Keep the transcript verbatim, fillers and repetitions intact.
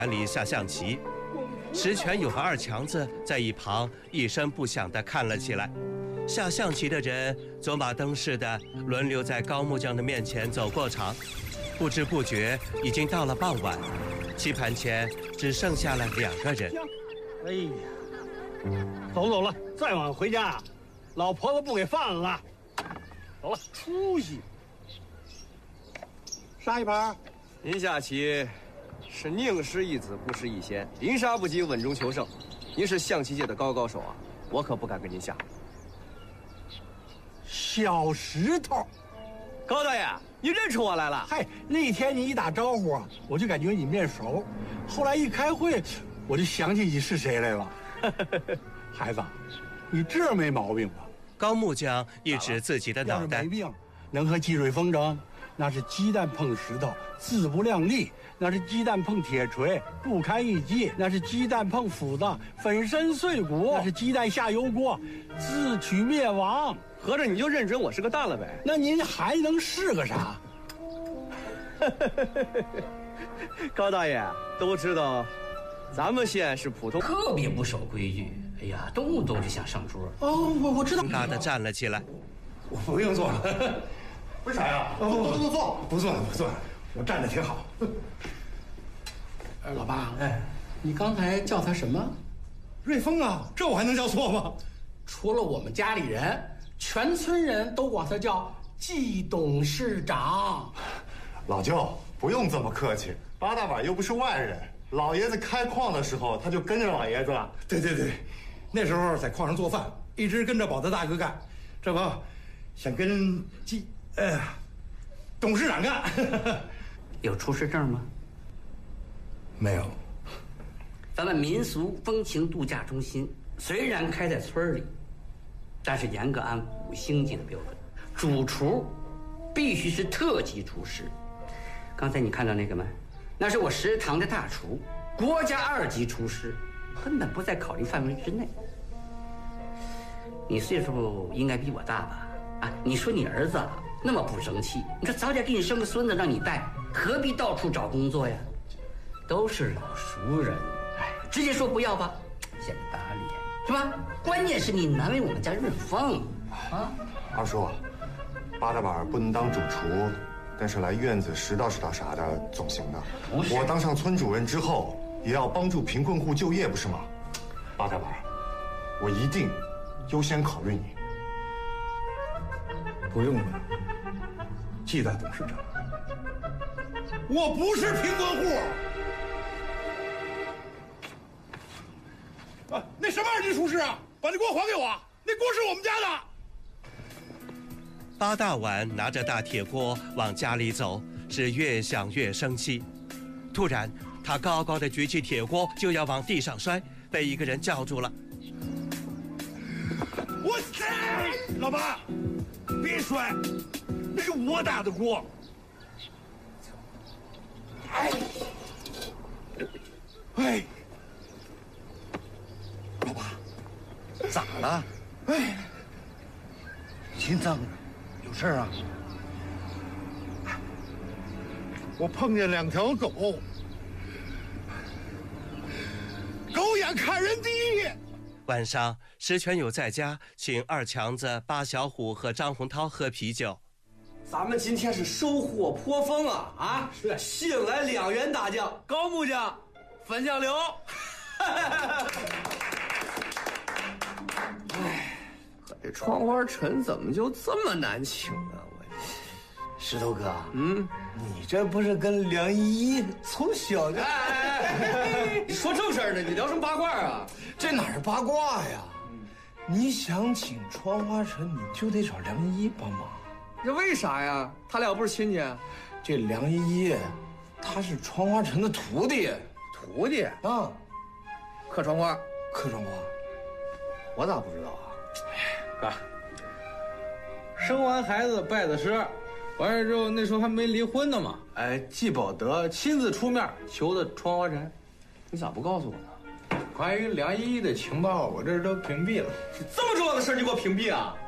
里下象棋。石全友和二强子在一旁一声不响地看了起来。下象棋的人走马灯似的轮流在高木匠的面前走过场，不知不觉已经到了傍晚，棋盘前只剩下了两个人。 哎呀，走走了，再晚回家，老婆子不给饭了。走了，出息。杀一盘。 您下棋是宁失一子，不失一先，临杀不及，稳中求胜。您是象棋界的高高手啊，我可不敢跟您下。 小石头， 高大爷，你认出我来了？ 嗨，那天你一打招呼，我就感觉你面熟，后来一开会，我就想起你是谁来了。孩子，你这没毛病吧？ 高木匠一指自己的脑袋， 没病，能和积水风筝？那是鸡蛋碰石头，自不量力；那是鸡蛋碰铁锤，不堪一击；那是鸡蛋碰斧子，粉身碎骨；那是鸡蛋下油锅，自取灭亡。 合着你就认准我是个蛋了呗？ 那您还能是个啥？ 高大爷都知道，咱们县是普通， 特别不守规矩。哎呀，动不动就想上桌。 哦，我我知道。 大的站了起来， 我不用坐了。为啥呀？不不不坐，不坐了不坐了，我站着挺好。 老爸，哎，你刚才叫他什么？ 瑞丰啊，这我还能叫错吗？ 除了我们家里人，全村人都管他叫季董事长。 老舅，不用这么客气，八大碗又不是外人。老爷子开矿的时候，他就跟着老爷子了。对对对，那时候在矿上做饭，一直跟着宝德大哥干，这不想跟季呃董事长干。 有出师证吗？ 没有。 咱们民俗风情度假中心虽然开在村里，但是严格按五星级的标准，主厨必须是特级厨师。刚才你看到那个吗？那是我食堂的大厨，国家二级厨师，根本不在考虑范围之内。你岁数应该比我大吧？啊，你说你儿子啊那么不争气，你说早点给你生个孙子让你带，何必到处找工作呀？都是老熟人，哎，直接说不要吧，显得打脸是吧？关键是你难为我们家润丰啊！ 二叔，八大碗不能当主厨，但是来院子拾掇拾掇啥的总行的。 不是， 我当上村主任之后，也要帮助贫困户就业，不是吗？八大碗，我一定优先考虑你。不用了，季大董事长，我不是贫困户。啊，那什么二级厨师啊，把那锅还给我，那锅是我们家的。 八大碗拿着大铁锅往家里走，是越想越生气。突然，他高高的举起铁锅就要往地上摔，被一个人叫住了。 我操！老爸，别摔，那是我打的锅。哎，哎，老爸，咋了？哎，心脏有事啊？我碰见两条狗，狗眼看人低。 晚上，石全友在家请二强子、八小虎和张洪涛喝啤酒。 咱们今天是收获颇丰啊！啊，是新来两员大将，高木匠、樊向流。哎，可这窗花陈怎么就这么难请呢？我， 石头哥， 嗯， 你这不是跟梁依依从小就…… 哎哎哎，你说正事儿呢，你聊什么八卦啊？ 这哪是八卦呀？你想请窗花陈，你就得找梁依依帮忙。 这为啥呀？他俩不是亲戚？ 这梁依依，她是窗花陈的徒弟。 徒弟啊， 刻窗花， 刻窗花，我咋不知道啊？ 哥，生完孩子拜的师，完事之后那时候还没离婚呢嘛。哎，季保德亲自出面求的窗花陈， 你咋不告诉我呢？ 关于梁依依的情报，我这都屏蔽了。 这么重要的事你给我屏蔽啊？